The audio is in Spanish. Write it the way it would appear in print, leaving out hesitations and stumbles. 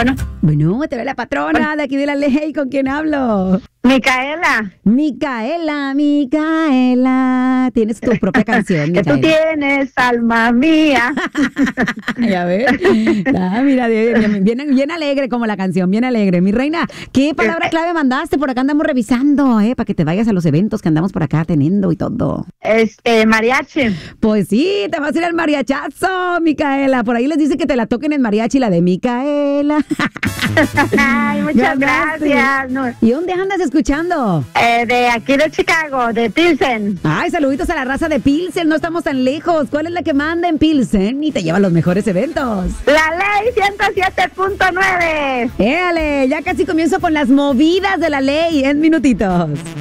Bueno, te ve la patrona de aquí de la ley. ¿Con quién hablo? Micaela. Micaela. Tienes tu propia canción, Que Micaela. tú tienes, alma mía. Ya ves. Mira, bien alegre como la canción, bien alegre. Mi reina, ¿qué palabra clave mandaste? Por acá andamos revisando, para que te vayas a los eventos que andamos por acá teniendo y todo. Mariachi. Pues sí, te vas a ir al mariachazo, Micaela. Por ahí les dice que te la toquen en mariachi, la de Micaela. Ay, muchas gracias. No. ¿Y dónde andas escuchando? De aquí de Chicago, de Pilsen. Ay, saluditos a la raza de Pilsen, no estamos tan lejos. ¿Cuál es la que manda en Pilsen y te lleva a los mejores eventos? La ley 107.9. Éale, ya casi comienzo con las movidas de la ley en minutitos.